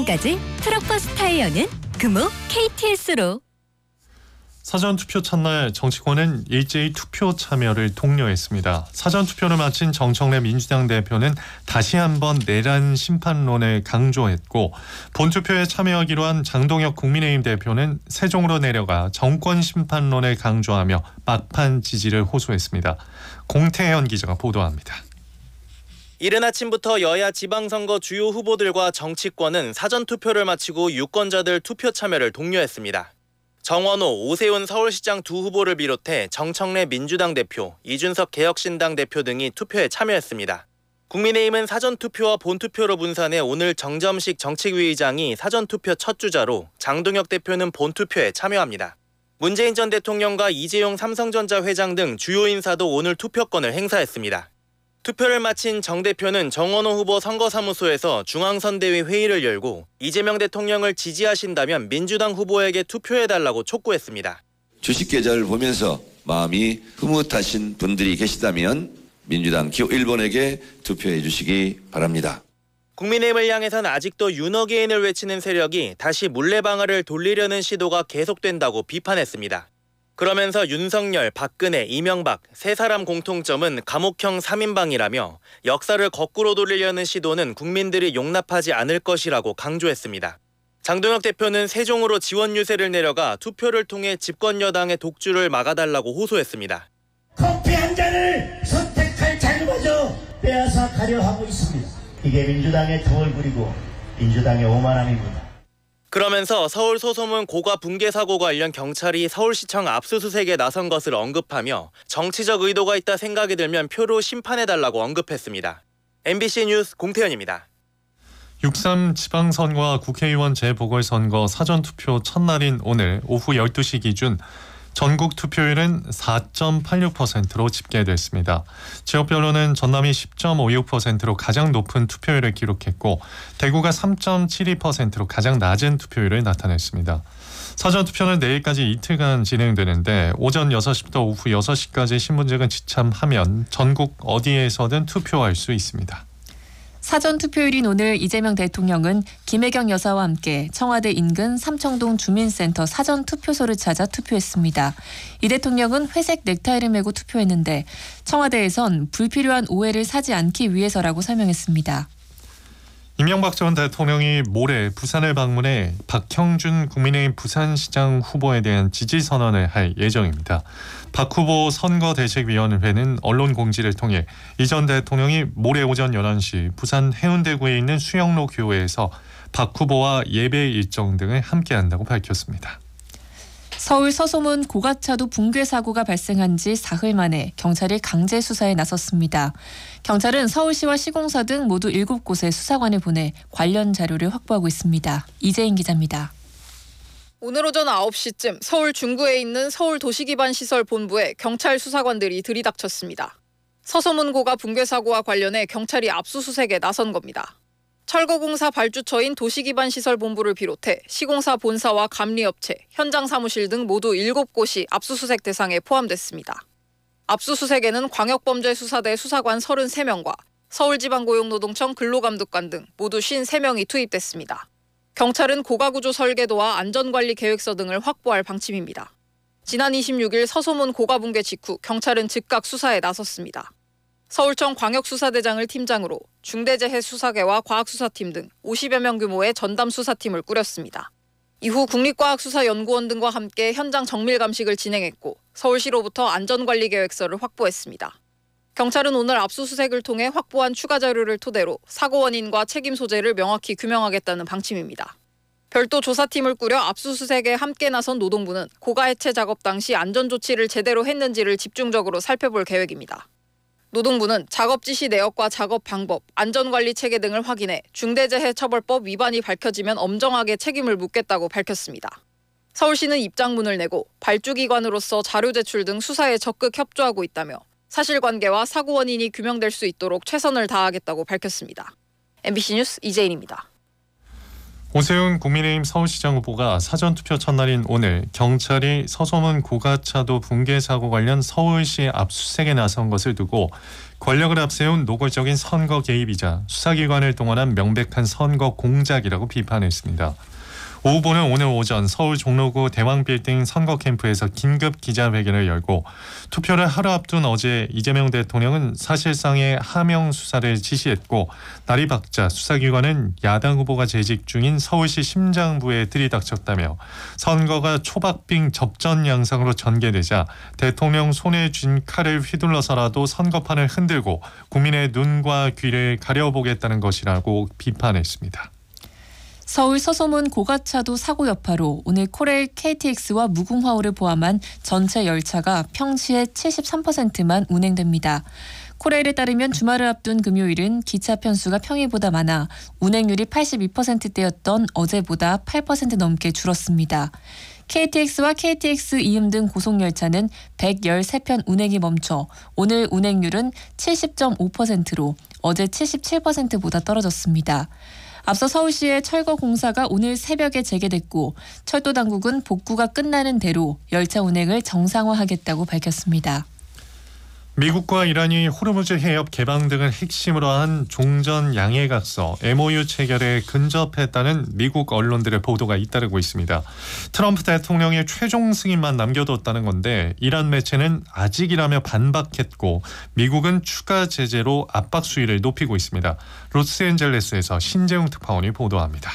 지금까지 트럭버스 타이어는 금호 KTS로. 사전투표 첫날 정치권은 일제히 투표 참여를 독려했습니다. 사전투표를 마친 정청래 민주당 대표는 다시 한번 내란 심판론을 강조했고, 본투표에 참여하기로 한 장동혁 국민의힘 대표는 세종으로 내려가 정권 심판론을 강조하며 막판 지지를 호소했습니다. 공태현 기자가 보도합니다. 이른 아침부터 여야 지방선거 주요 후보들과 정치권은 사전투표를 마치고 유권자들 투표 참여를 독려했습니다. 정원호, 오세훈 서울시장 두 후보를 비롯해 정청래 민주당 대표, 이준석 개혁신당 대표 등이 투표에 참여했습니다. 국민의힘은 사전투표와 본투표로 분산해 오늘 정점식 정책위의장이 사전투표 첫 주자로, 장동혁 대표는 본투표에 참여합니다. 문재인 전 대통령과 이재용 삼성전자 회장 등 주요 인사도 오늘 투표권을 행사했습니다. 투표를 마친 정 대표는 정원호 후보 선거사무소에서 중앙선대위 회의를 열고 이재명 대통령을 지지하신다면 민주당 후보에게 투표해달라고 촉구했습니다. 주식 계좌를 보면서 마음이 흐뭇하신 분들이 계시다면 민주당 기호 1번에게 투표해 주시기 바랍니다. 국민의힘을 향해서는 아직도 윤어게인을 외치는 세력이 다시 물레방아를 돌리려는 시도가 계속된다고 비판했습니다. 그러면서 윤석열, 박근혜, 이명박 세 사람 공통점은 감옥형 3인방이라며 역사를 거꾸로 돌리려는 시도는 국민들이 용납하지 않을 것이라고 강조했습니다. 장동혁 대표는 세종으로 지원 유세를 내려가 투표를 통해 집권 여당의 독주를 막아달라고 호소했습니다. 커피 한 잔을 선택할 자유마저 빼앗아 가려 하고 있습니다. 이게 민주당의 등을 부리고 민주당의 오만함입니다. 그러면서 서울 소소문 고가 붕괴 사고 관련 경찰이 서울시청 압수수색에 나선 것을 언급하며 정치적 의도가 있다 생각이 들면 표로 심판해달라고 언급했습니다. MBC 뉴스 공태현입니다. 6.3 지방선거와 국회의원 재보궐선거 사전투표 첫날인 오늘 오후 12시 기준 전국 투표율은 4.86%로 집계됐습니다. 지역별로는 전남이 10.56%로 가장 높은 투표율을 기록했고, 대구가 3.72%로 가장 낮은 투표율을 나타냈습니다. 사전투표는 내일까지 이틀간 진행되는데 오전 6시부터 오후 6시까지 신분증을 지참하면 전국 어디에서든 투표할 수 있습니다. 사전투표일인 오늘 이재명 대통령은 김혜경 여사와 함께 청와대 인근 삼청동 주민센터 사전투표소를 찾아 투표했습니다. 이 대통령은 회색 넥타이를 메고 투표했는데 청와대에선 불필요한 오해를 사지 않기 위해서라고 설명했습니다. 이명박 전 대통령이 모레 부산을 방문해 박형준 국민의힘 부산시장 후보에 대한 지지 선언을 할 예정입니다. 박 후보 선거대책위원회는 언론 공지를 통해 이 전 대통령이 모레 오전 11시 부산 해운대구에 있는 수영로 교회에서 박 후보와 예배 일정 등을 함께한다고 밝혔습니다. 서울 서소문 고가차도 붕괴 사고가 발생한 지 사흘 만에 경찰이 강제 수사에 나섰습니다. 경찰은 서울시와 시공사 등 모두 7곳에 수사관을 보내 관련 자료를 확보하고 있습니다. 이재인 기자입니다. 오늘 오전 9시쯤 서울 중구에 있는 서울도시기반시설본부에 경찰 수사관들이 들이닥쳤습니다. 서소문 고가 붕괴 사고와 관련해 경찰이 압수수색에 나선 겁니다. 철거공사 발주처인 도시기반시설본부를 비롯해 시공사 본사와 감리업체, 현장 사무실 등 모두 7곳이 압수수색 대상에 포함됐습니다. 압수수색에는 광역범죄수사대 수사관 33명과 서울지방고용노동청 근로감독관 등 모두 53명이 투입됐습니다. 경찰은 고가구조 설계도와 안전관리 계획서 등을 확보할 방침입니다. 지난 26일 서소문 고가 붕괴 직후 경찰은 즉각 수사에 나섰습니다. 서울청 광역수사대장을 팀장으로 중대재해수사계와 과학수사팀 등 50여 명 규모의 전담 수사팀을 꾸렸습니다. 이후 국립과학수사연구원 등과 함께 현장 정밀 감식을 진행했고 서울시로부터 안전관리계획서를 확보했습니다. 경찰은 오늘 압수수색을 통해 확보한 추가 자료를 토대로 사고 원인과 책임 소재를 명확히 규명하겠다는 방침입니다. 별도 조사팀을 꾸려 압수수색에 함께 나선 노동부는 고가 해체 작업 당시 안전조치를 제대로 했는지를 집중적으로 살펴볼 계획입니다. 노동부는 작업 지시 내역과 작업 방법, 안전관리 체계 등을 확인해 중대재해처벌법 위반이 밝혀지면 엄정하게 책임을 묻겠다고 밝혔습니다. 서울시는 입장문을 내고 발주기관으로서 자료 제출 등 수사에 적극 협조하고 있다며 사실관계와 사고 원인이 규명될 수 있도록 최선을 다하겠다고 밝혔습니다. MBC 뉴스 이재인입니다. 오세훈 국민의힘 서울시장 후보가 사전투표 첫날인 오늘 경찰이 서소문 고가차도 붕괴 사고 관련 서울시 압수수색에 나선 것을 두고 권력을 앞세운 노골적인 선거 개입이자 수사기관을 동원한 명백한 선거 공작이라고 비판했습니다. 오 후보는 오늘 오전 서울 종로구 대왕빌딩 선거 캠프에서 긴급 기자회견을 열고 투표를 하루 앞둔 어제 이재명 대통령은 사실상의 하명 수사를 지시했고 날이 밝자 수사기관은 야당 후보가 재직 중인 서울시 심장부에 들이닥쳤다며 선거가 초박빙 접전 양상으로 전개되자 대통령 손에 쥔 칼을 휘둘러서라도 선거판을 흔들고 국민의 눈과 귀를 가려보겠다는 것이라고 비판했습니다. 서울 서소문 고가차도 사고 여파로 오늘 코레일 KTX와 무궁화호를 포함한 전체 열차가 평시의 73%만 운행됩니다. 코레일에 따르면 주말을 앞둔 금요일은 기차 편수가 평일보다 많아 운행률이 82%대였던 어제보다 8% 넘게 줄었습니다. KTX와 KTX 이음 등 고속열차는 113편 운행이 멈춰 오늘 운행률은 70.5%로 어제 77%보다 떨어졌습니다. 앞서 서울시의 철거 공사가 오늘 새벽에 재개됐고 철도 당국은 복구가 끝나는 대로 열차 운행을 정상화하겠다고 밝혔습니다. 미국과 이란이 호르무즈 해협 개방 등을 핵심으로 한 종전 양해각서 MOU 체결에 근접했다는 미국 언론들의 보도가 잇따르고 있습니다. 트럼프 대통령의 최종 승인만 남겨뒀다는 건데 이란 매체는 아직이라며 반박했고 미국은 추가 제재로 압박 수위를 높이고 있습니다. 로스앤젤레스에서 신재웅 특파원이 보도합니다.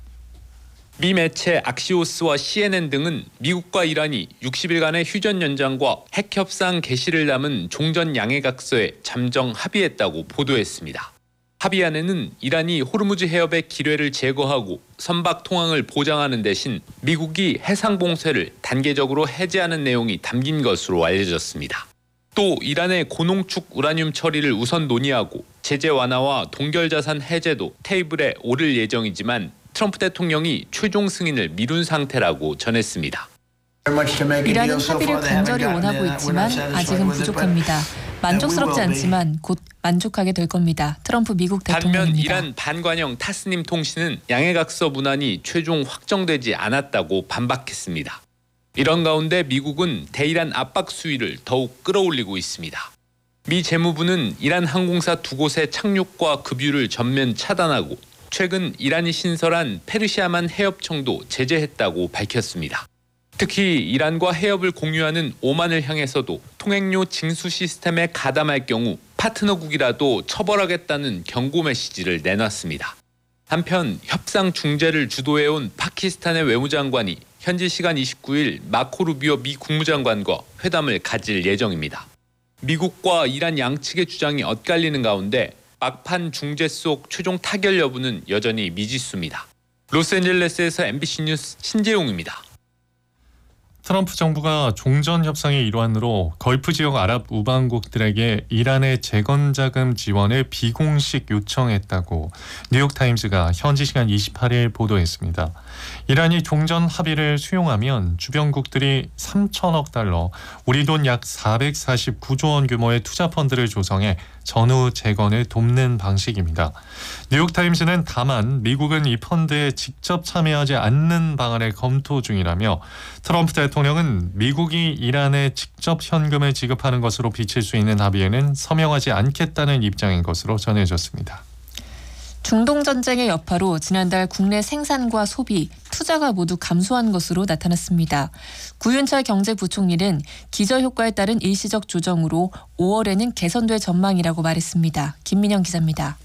미 매체 악시오스와 CNN 등은 미국과 이란이 60일간의 휴전 연장과 핵 협상 개시를 담은 종전 양해각서에 잠정 합의했다고 보도했습니다. 합의안에는 이란이 호르무즈 해협의 기뢰를 제거하고 선박 통항을 보장하는 대신 미국이 해상 봉쇄를 단계적으로 해제하는 내용이 담긴 것으로 알려졌습니다. 또 이란의 고농축 우라늄 처리를 우선 논의하고 제재 완화와 동결자산 해제도 테이블에 오를 예정이지만 트럼프 대통령이 최종 승인을 미룬 상태라고 전했습니다. 이란은 합의를 간절히 원하고 있지만 아직은 부족합니다. 만족스럽지 않지만 곧 만족하게 될 겁니다. 트럼프 미국 대통령입니다. 반면 이란 반관영 타스님 통신은 양해각서 문안이 최종 확정되지 않았다고 반박했습니다. 이런 가운데 미국은 대이란 압박 수위를 더욱 끌어올리고 있습니다. 미 재무부는 이란 항공사 2곳의 착륙과 급유를 전면 차단하고 최근 이란이 신설한 페르시아만 해협청도 제재했다고 밝혔습니다. 특히 이란과 해협을 공유하는 오만을 향해서도 통행료 징수 시스템에 가담할 경우 파트너국이라도 처벌하겠다는 경고 메시지를 내놨습니다. 한편 협상 중재를 주도해온 파키스탄의 외무장관이 현지 시간 29일 마코 루비오 미 국무장관과 회담을 가질 예정입니다. 미국과 이란 양측의 주장이 엇갈리는 가운데 막판 중재 속 최종 타결 여부는 여전히 미지수입니다. 로스앤젤레스에서 MBC 뉴스 신재용입니다. 트럼프 정부가 종전 협상의 일환으로 걸프 지역 아랍 우방국들에게 이란의 재건자금 지원을 비공식 요청했다고 뉴욕타임스가 현지 시간 28일 보도했습니다. 이란이 종전 합의를 수용하면 주변국들이 3천억 달러, 우리 돈 약 449조 원 규모의 투자 펀드를 조성해 전후 재건을 돕는 방식입니다. 뉴욕타임스는 다만 미국은 이 펀드에 직접 참여하지 않는 방안을 검토 중이라며 트럼프 대통령은 미국이 이란에 직접 현금을 지급하는 것으로 비칠 수 있는 합의에는 서명하지 않겠다는 입장인 것으로 전해졌습니다. 중동 전쟁의 여파로 지난달 국내 생산과 소비, 투자가 모두 감소한 것으로 나타났습니다. 구윤철 경제부총리는 기저효과에 따른 일시적 조정으로 5월에는 개선될 전망이라고 말했습니다. 김민영 기자입니다.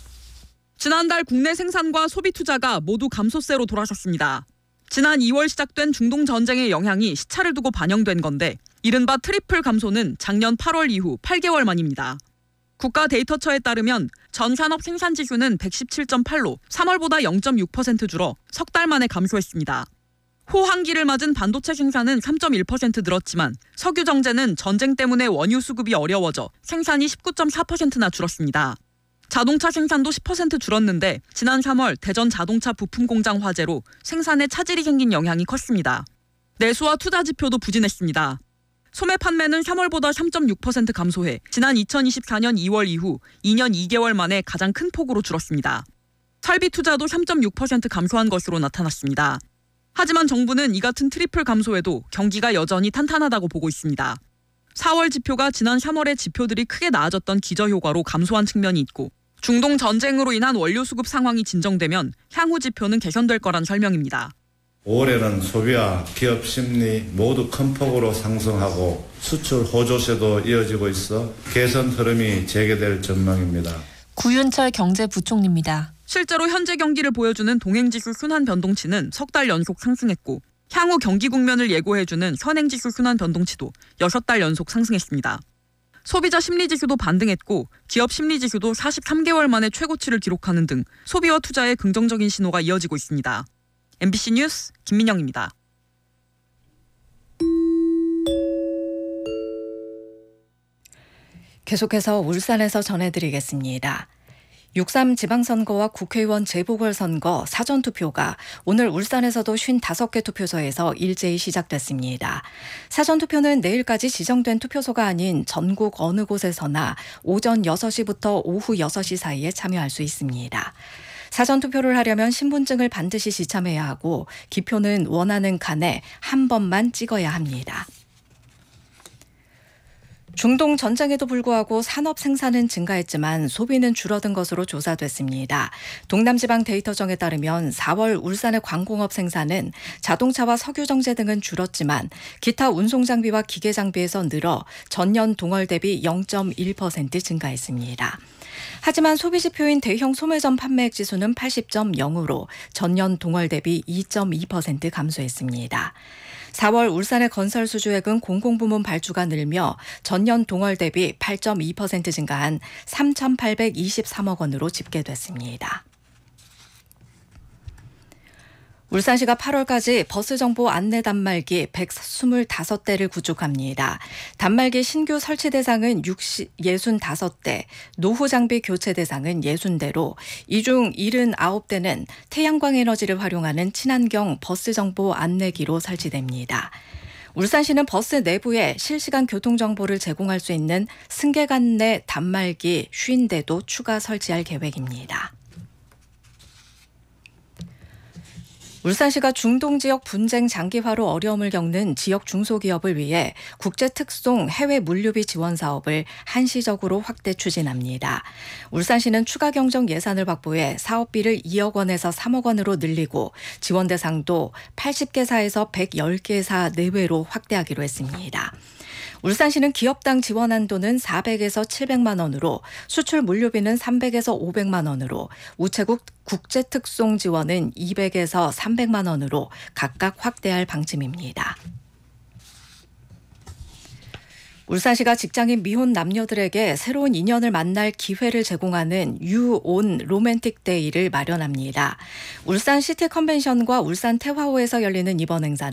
지난달 국내 생산과 소비 투자가 모두 감소세로 돌아섰습니다. 지난 2월 시작된 중동 전쟁의 영향이 시차를 두고 반영된 건데 이른바 트리플 감소는 작년 8월 이후 8개월 만입니다. 국가데이터처에 따르면 전 산업 생산지수는 117.8로 3월보다 0.6% 줄어 석 달 만에 감소했습니다. 호황기를 맞은 반도체 생산은 3.1% 늘었지만 석유 정제는 전쟁 때문에 원유 수급이 어려워져 생산이 19.4%나 줄었습니다. 자동차 생산도 10% 줄었는데 지난 3월 대전 자동차 부품 공장 화재로 생산에 차질이 생긴 영향이 컸습니다. 내수와 투자 지표도 부진했습니다. 소매 판매는 3월보다 3.6% 감소해 지난 2024년 2월 이후 2년 2개월 만에 가장 큰 폭으로 줄었습니다. 설비 투자도 3.6% 감소한 것으로 나타났습니다. 하지만 정부는 이 같은 트리플 감소에도 경기가 여전히 탄탄하다고 보고 있습니다. 4월 지표가 지난 3월의 지표들이 크게 나아졌던 기저효과로 감소한 측면이 있고 중동 전쟁으로 인한 원료 수급 상황이 진정되면 향후 지표는 개선될 거란 설명입니다. 5월에는 소비와 기업 심리 모두 큰 폭으로 상승하고 수출 호조세도 이어지고 있어 개선 흐름이 재개될 전망입니다. 구윤철 경제부총리입니다. 실제로 현재 경기를 보여주는 동행지수 순환 변동치는 석 달 연속 상승했고 향후 경기 국면을 예고해주는 현행지수 순환 변동치도 6달 연속 상승했습니다. 소비자 심리지수도 반등했고 기업 심리지수도 43개월 만에 최고치를 기록하는 등 소비와 투자에 긍정적인 신호가 이어지고 있습니다. MBC 뉴스 김민영입니다. 계속해서 울산에서 전해드리겠습니다. 6.3 지방선거와 국회의원 재보궐선거 사전투표가 오늘 울산에서도 55개 투표소에서 일제히 시작됐습니다. 사전투표는 내일까지 지정된 투표소가 아닌 전국 어느 곳에서나 오전 6시부터 오후 6시 사이에 참여할 수 있습니다. 사전투표를 하려면 신분증을 반드시 지참해야 하고 기표는 원하는 칸에 한 번만 찍어야 합니다. 중동 전쟁에도 불구하고 산업 생산은 증가했지만 소비는 줄어든 것으로 조사됐습니다. 동남지방데이터정에 따르면 4월 울산의 광공업 생산은 자동차와 석유정제 등은 줄었지만 기타 운송장비와 기계장비에서 늘어 전년 동월 대비 0.1% 증가했습니다. 하지만 소비지표인 대형 소매점 판매액 지수는 80.0으로 전년 동월 대비 2.2% 감소했습니다. 4월 울산의 건설 수주액은 공공부문 발주가 늘며 전년 동월 대비 8.2% 증가한 3,823억 원으로 집계됐습니다. 울산시가 8월까지 버스 정보 안내 단말기 125대를 구축합니다. 단말기 신규 설치 대상은 65대, 노후 장비 교체 대상은 60대로 이 중 79대는 태양광 에너지를 활용하는 친환경 버스 정보 안내기로 설치됩니다. 울산시는 버스 내부에 실시간 교통 정보를 제공할 수 있는 승객 안내 단말기 50대도 추가 설치할 계획입니다. 울산시가 중동 지역 분쟁 장기화로 어려움을 겪는 지역 중소기업을 위해 국제특송 해외 물류비 지원 사업을 한시적으로 확대 추진합니다. 울산시는 추가 경정 예산을 확보해 사업비를 2억 원에서 3억 원으로 늘리고 지원 대상도 80개사에서 110개사 내외로 확대하기로 했습니다. 울산시는 기업당 지원 한도는 400에서 700만 원으로 수출 물류비는 300에서 500만 원으로 우체국 국제특송 지원은 200에서 300만 원으로 각각 확대할 방침입니다. 울산시가 직장인 미혼 남녀들에게 새로운 인연을 만날 기회를 제공하는 유온 로맨틱 데이를 마련합니다. 울산 시티 컨벤션과 울산 태화호에서 열리는 이번 행사는